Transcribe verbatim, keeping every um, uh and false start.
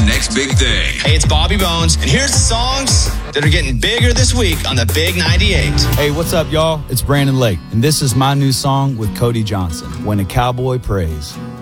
next big thing. Hey, it's Bobby Bones, and here's the songs that are getting bigger this week on the Big ninety-eight. Hey, what's up, y'all? It's Brandon Lake, and this is my new song with Cody Johnson, When a Cowboy Prays.